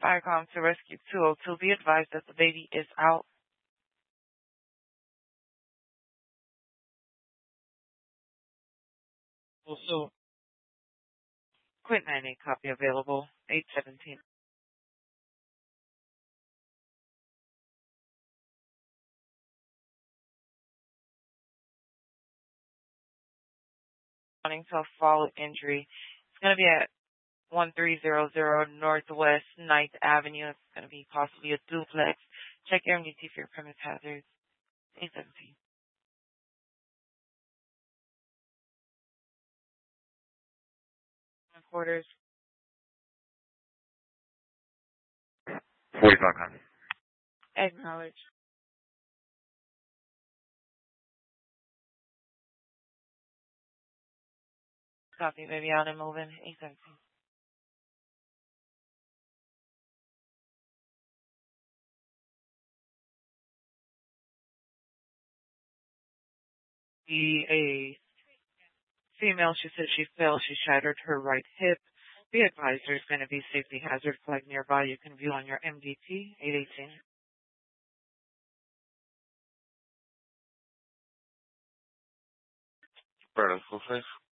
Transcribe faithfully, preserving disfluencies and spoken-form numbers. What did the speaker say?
Firecom to Rescue two oh two. Be advised that the baby is out. Also, Quit ninety copy available. eight seventeen. Running to a fall injury. It's going to be at one three zero zero Northwest ninth Avenue. It's going to be possibly a duplex. Check your M D T for your premise hazards. eight seventeen. Quarters. forty-five hundred. Acknowledge. Copy, baby, out and moving. eight seventeen. The a female, she said she fell. She shattered her right hip. Be advised there's going to be safety hazard flag nearby. You can view on your M D T. eight eighteen. Brother, full face.